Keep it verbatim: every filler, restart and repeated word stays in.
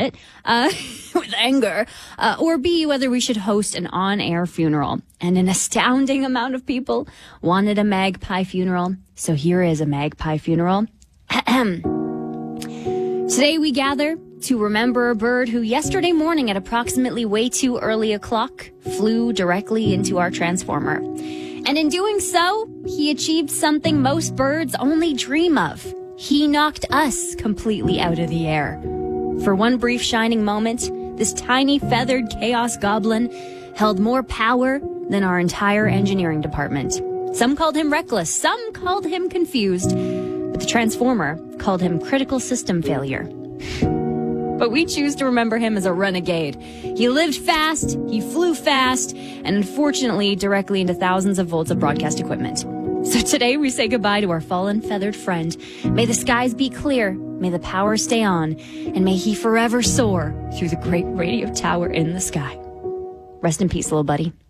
it, uh, with anger, uh, or B, whether we should host an on-air funeral. And an astounding amount of people wanted a magpie funeral. So here is a magpie funeral. Today we gather to remember a bird who yesterday morning at approximately way too early o'clock flew directly into our transformer. And in doing so, he achieved something most birds only dream of. He knocked us completely out of the air. For one brief shining moment, this tiny feathered chaos goblin held more power than our entire engineering department. Some called him reckless, some called him confused, but the transformer called him critical system failure. But we choose to remember him as a renegade. He lived fast, he flew fast, and unfortunately directly into thousands of volts of broadcast equipment. So today we say goodbye to our fallen feathered friend. May the skies be clear, may the power stay on, and may he forever soar through the great radio tower in the sky. Rest in peace, little buddy.